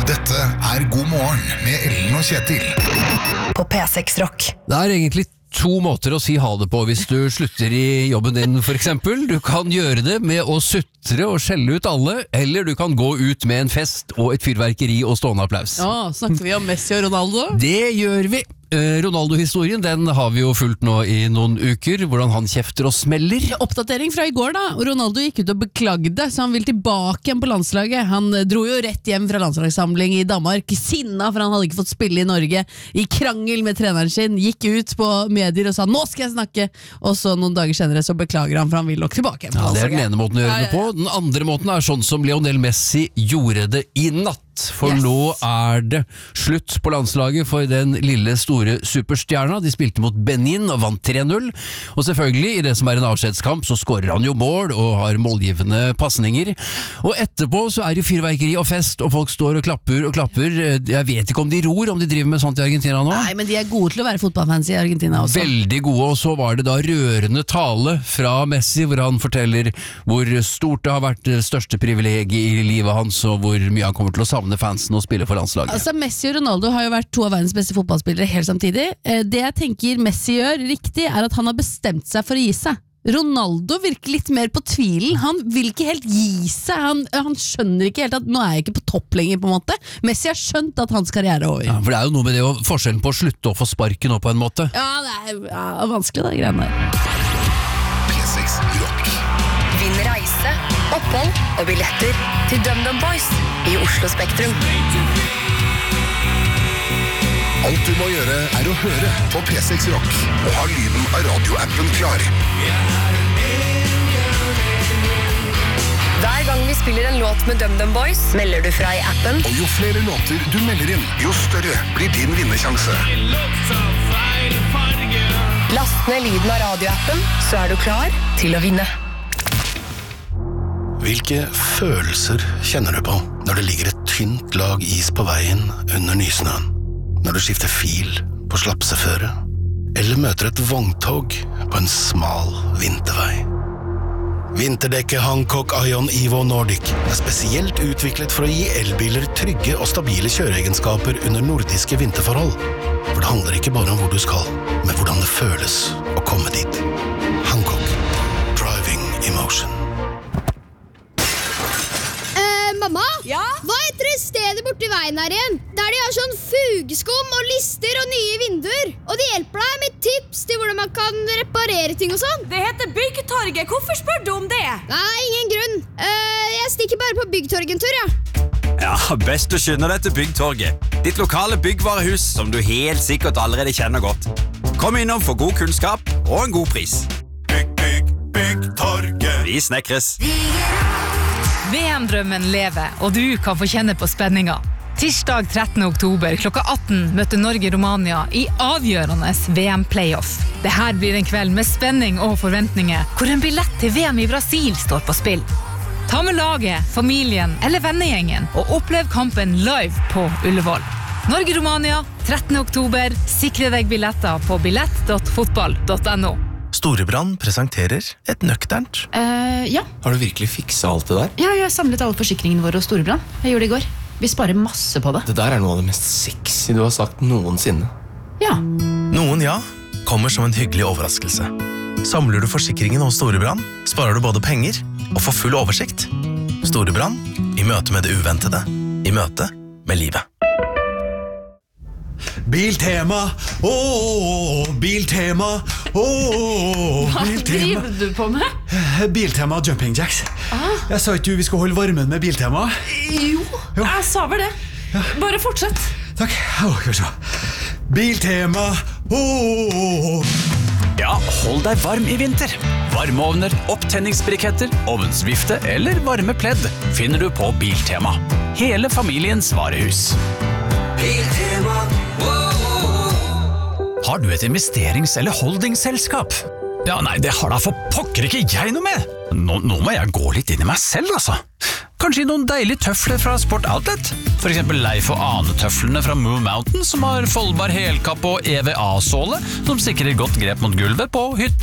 Dette God morgen med Ellen og Kjetil. På P6 Rock. Det egentlig 2 måter å si ha det på hvis du slutter i jobben din, for eksempel. Du kan gjøre det med å sutre og skjelle ut alle, eller du kan gå ut med en fest og et fyrverkeri og stående applaus. Ja, snakker vi om Messi og Ronaldo? Det gjør vi. Ronaldo-historien, den har vi jo fulgt nå i noen uker, hvordan han kjefter og smeller. Oppdatering fra i går da, Ronaldo gikk ut og beklagde, så han vil tilbake igjen på landslaget. Han dro jo rett hjem fra landslagssamling i Danmark, sinna for han hadde ikke fått spille i Norge, i krangel med treneren sin, gikk ut på medier og sa, nå skal jeg snakke, og så noen dager senere så beklager han, for han vil nok tilbake igjen på landslaget. Det den ene måten å gjøre det på. Den andre måten sånn som Lionel Messi gjorde det i natt. For nå det slutt på landslaget for den lille store superstjerna. De spilte mot Benin og vant 3-0. Og selvfølgelig, i det som en avskjedskamp, så skårer han jo mål og har målgivende passninger. Og etterpå så det fyrverkeri og fest, og folk står og klapper og klapper. Jeg vet ikke om de ror, om de driver med sånt i Argentina nå. Nei, men de gode til å være fotballfans i Argentina også. Veldig gode, og så var det da rørende tale fra Messi, hvor han forteller hvor stort det har vært det største privilegiet i livet hans, og hvor mye han kommer til å savne fansen og spille for landslaget. Altså, Messi og Ronaldo har jo vært 2 av verdens beste fotballspillere helt samtidig. Det jeg tenker Messi gjør riktig, at han har bestemt seg for å gi seg. Ronaldo virker litt mer på tvilen. Han vil ikke helt gi seg. Han skjønner ikke helt at nå jeg ikke på topp lenger, på en måte. Messi har skjønt at hans karriere over. Ja, for det jo noe med det forskjellen på å slutte å få sparken nå på en måte. Ja, det vanskelig det greiene der. P6 Rock. Vinn reise, opphold og billetter til DumDum Boys i Oslo Spektrum. Alt du må gjøre å høre på P6 Rock og ha lyden av radioappen klar. Hver gang vi spiller en låt med DumDum Boys, melder du fra i appen. Og jo flere låter du melder inn, jo større blir din vinnersjanse. Last ned lyden av radioappen, så du klar til å vinne. Hvilke følelser kjenner du på når det ligger et tynt lag is på veien under nysnøen? Når du skifter fil på slapseføre? Eller møter et vogntog på en smal vintervei? Vinterdekket Hancock Ion Evo Nordic spesielt utviklet for å gi elbiler trygge og stabile kjøreegenskaper under nordiske vinterforhold. For det handler ikke bare om hvor du skal, men hvordan det føles å komme dit. Hancock. Driving Emotion. Mamma? Ja? Hva heter det stedet borti veien her igjen? Der de har sånn fugeskum og lister og nye vinduer. Og de hjelper deg med tips til hvordan man kan reparere ting og sånn. Det heter Byggtorget. Hvorfor spør du om det? Nei, ingen grunn. Jeg stikker bare på Byggtorget en tur, ja. Ja, best du skynder deg til Byggtorget. Ditt lokale byggvarehus som du helt sikkert allerede kjenner godt. Kom innom for god kunnskap og en god pris. Byggtorget. Vi snekres. VM-drømmen lever, og du kan få kjenne på spenninga. Tirsdag 13. oktober klokka 18 møter Norge-Romania i avgjørende VM-playoff. Dette blir en kveld med spenning og forventninger, hvor en billett til VM i Brasil står på spill. Ta med laget, familien eller vennegjengen og opplev kampen live på Ullevål. Norge-Romania 13. oktober. Sikre deg billetter på billett.fotball.no. Storebrand presenterer et nøkternt. Ja. Har du virkelig fikset alt det der? Ja, jeg har samlet alle forsikringene våre hos Storebrand. Jeg gjorde det i går. Vi sparer masse på det. Det der noe av det mest sexy du har sagt noensinne. Ja. Noen ja, kommer som en hyggelig overraskelse. Samler du forsikringen hos Storebrand, sparer du både penger og får full oversikt. Storebrand, i møte med det uventede. I møte med livet. Biltema, Biltema, Hva Biltema. driver du på med? Biltema jumping jacks. Jeg sa ikke vi skulle holde varmen med Biltema. Jo, jeg sa vel det. Bare fortsett. Takk. Skal vi se. Biltema, Ja, hold deg varm i vinter. Varmeovner, opptenningsbriketter, ovnsvifte eller varme pledd finner du på Biltema. Hele familiens varehus. Biltema. Har du et investerings- eller holdingselskap? Ja, nei, det har da for pokker ikke jeg noe med. Nå må jeg gå litt inn i meg selv, altså. Kanskje noen deilige tøfler fra Sport Outlet? For eksempel Leif og Ane-tøflene fra Move Mountain, som har foldbar helkapp og EVA-såle, som sikrer godt grep mot gulvet på hytta.